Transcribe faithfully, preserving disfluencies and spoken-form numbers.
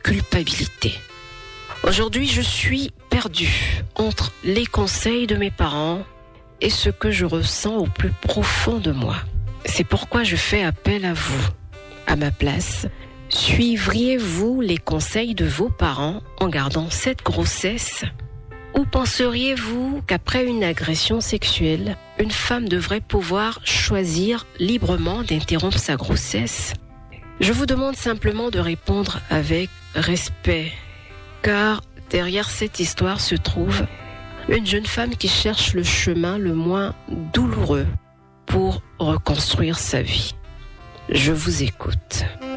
culpabilité. Aujourd'hui, je suis perdue entre les conseils de mes parents et ce que je ressens au plus profond de moi. C'est pourquoi je fais appel à vous. À ma place, suivriez-vous les conseils de vos parents en gardant cette grossesse ? Ou penseriez-vous qu'après une agression sexuelle, une femme devrait pouvoir choisir librement d'interrompre sa grossesse ? Je vous demande simplement de répondre avec respect, car derrière cette histoire se trouve une jeune femme qui cherche le chemin le moins douloureux pour reconstruire sa vie. Je vous écoute.